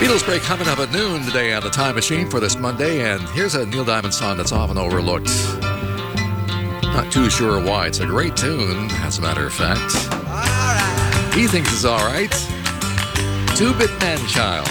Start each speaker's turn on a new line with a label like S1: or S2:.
S1: Beatles break coming up at noon today on the Time Machine for this Monday, and here's a Neil Diamond song that's often overlooked. Not too sure why. It's a great tune, as a matter of fact. He thinks it's all right. Two-Bit Man Child.